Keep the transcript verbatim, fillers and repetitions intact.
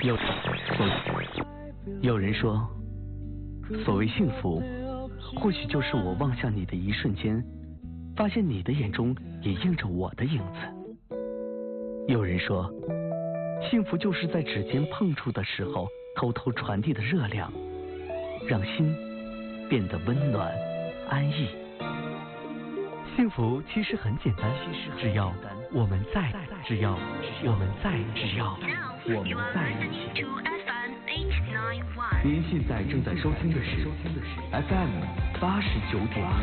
有有人说，所谓幸福，或许就是我望向你的一瞬间，发现你的眼中也映着我的影子。有人说，幸福就是在指尖碰触的时候，偷偷传递的热量，让心变得温暖安逸。幸福其实很简单，只要我们在，只要我们在，只要我们在一起。您现在正在收听的是 F M 八十九点一。